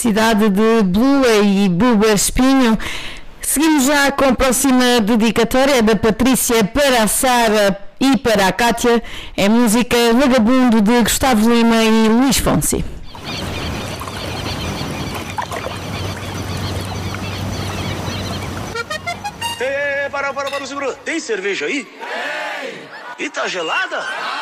Cidade de Blua e Buba Espinho. Seguimos já com a próxima dedicatória da Patrícia para a Sara e para a Cátia. É música Vagabundo de Gustavo Lima e Luís Fonsi. Para, segura. Tem cerveja aí? Tem! E tá gelada?